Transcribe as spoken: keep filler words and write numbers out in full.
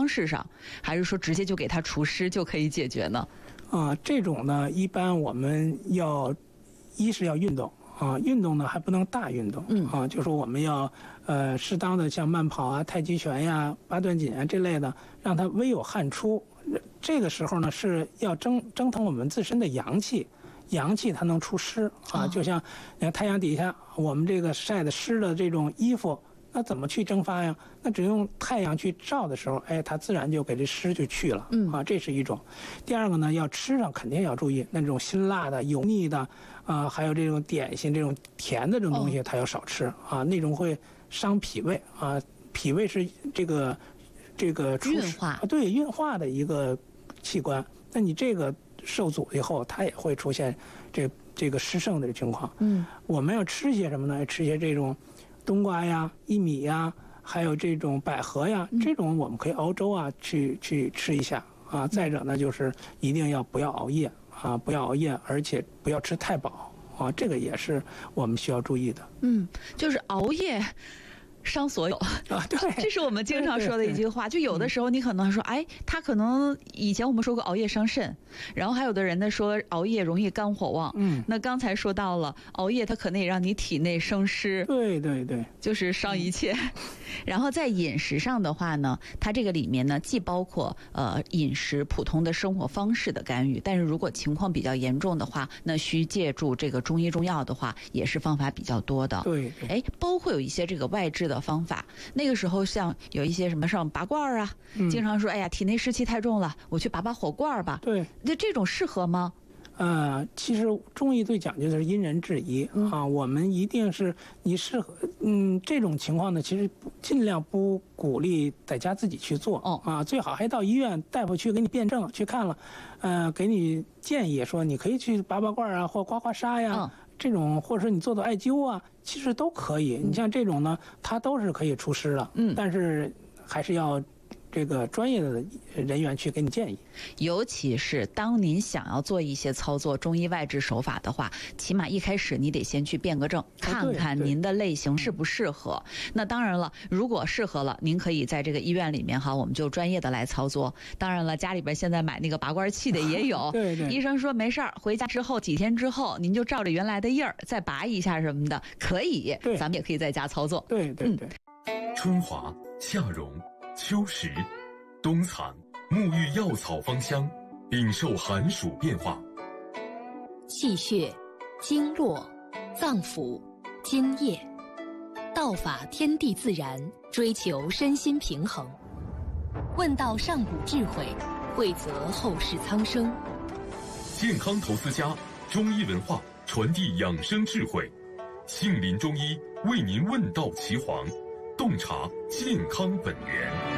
方式上，还是说直接就给他除湿就可以解决呢？ 啊，这种呢，一般我们要一是要运动。啊，运动呢还不能大运动，嗯啊，就说我们要呃适当的像慢跑啊、太极拳呀、八段锦啊这类的，让它微有汗出。这个时候呢是要蒸蒸腾我们自身的阳气，阳气它能出湿啊。就像你看太阳底下我们这个晒的湿的这种衣服，那怎么去蒸发呀？那只用太阳去照的时候，哎，它自然就给这湿就去了。嗯啊，这是一种。第二个呢，要吃上肯定要注意，那种辛辣的、油腻的啊，还有这种点心、这种甜的这种东西，它要少吃啊，那种会伤脾胃啊。脾胃是这个这个运化， 对运化的一个器官。那你这个受阻以后，它也会出现这这个湿盛的情况。嗯，我们要吃些什么呢？吃些这种冬瓜呀、薏米呀，还有这种百合呀，这种我们可以熬粥啊，去去吃一下啊。再者呢，就是一定要不要熬夜啊，不要熬夜，而且不要吃太饱啊，这个也是我们需要注意的。 嗯，就是熬夜伤所有啊，对， 这是我们经常说的一句话。就有的时候你可能说，哎，他可能以前我们说过熬夜伤肾，然后还有的人呢说熬夜容易肝火旺。嗯，那刚才说到了熬夜，它可能也让你体内生湿。 对对对， 就是伤一切。嗯、然后在饮食上的话呢，它这个里面呢既包括呃饮食普通的生活方式的干预，但是如果情况比较严重的话，那需借助这个中医中药的话，也是方法比较多的。 对， 哎，包括有一些这个外治的方法，那个时候像有一些什么上拔罐啊、嗯，经常说哎呀体内湿气太重了，我去拔拔火罐吧。 对， 那这种适合吗？ 呃，其实中医最讲究的是因人制宜、嗯、啊，我们一定是你适合，嗯，这种情况呢，其实尽量不鼓励在家自己去做、哦、啊，最好还到医院大夫去给你辩证去看了，呃，给你建议说你可以去拔拔罐啊，或刮刮痧呀。哦，这种或者说你做做艾灸啊，其实都可以。你像这种呢，它都是可以除湿的。嗯，但是还是要这个专业的人员去给你建议。 尤其是当您想要做一些操作中医外治手法的话，起码一开始你得先去辩个证，看看您的类型适不适合。那当然了，如果适合了，您可以在这个医院里面哈，我们就专业的来操作。当然了，家里边现在买那个拔罐器的也有。 对对。 医生说没事儿，回家之后几天之后，您就照着原来的印儿再拔一下什么的，可以。对，咱们也可以在家操作。 对对对。 嗯、春华、夏荣、秋实、冬藏，沐浴药草芳香，禀受寒暑变化。 气血、经络、脏腑、津液，道法天地自然，追求身心平衡。问道上古智慧，惠泽后世苍生。 健康投资家，中医文化传递养生智慧。杏林中医为您问道岐黄，洞察健康本源。